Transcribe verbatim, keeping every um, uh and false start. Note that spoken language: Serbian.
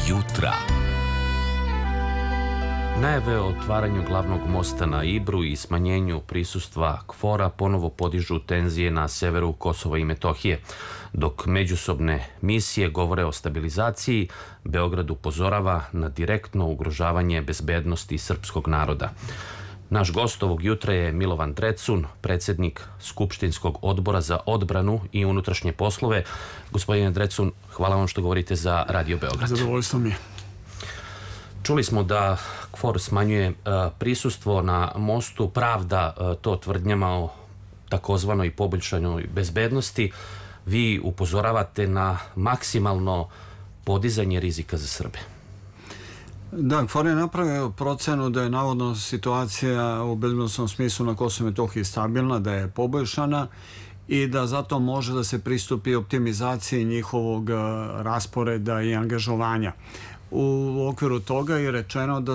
jutra. Najave o otvaranju glavnog mosta na Ibru i smanjenju prisustva KFOR-a ponovo podižu tenzije na severu Kosova i Metohije. Dok međusobne misije govore o stabilizaciji, Beograd upozorava na direktno ugrožavanje bezbednosti srpskog naroda. Naš gost ovog jutra je Milovan Drecun, predsjednik Skupštinskog odbora za odbranu i unutrašnje poslove. Gospodine Drecun, hvala vam što govorite za Radio Beograd. Zadovoljstvo mi je. Čuli smo da KFOR smanjuje prisustvo na mostu, pravda to tvrdnjama o takozvanoj poboljšanoj bezbednosti. Vi upozoravate na maksimalno podizanje rizika za Srbe. Da, KFOR je napravio procenu da je navodno situacija u bezbednosnom smislu na Kosovu i Metohiji stabilna, da je poboljšana i da zato može da se pristupi optimizaciji njihovog rasporeda i angažovanja. U okviru toga je rečeno da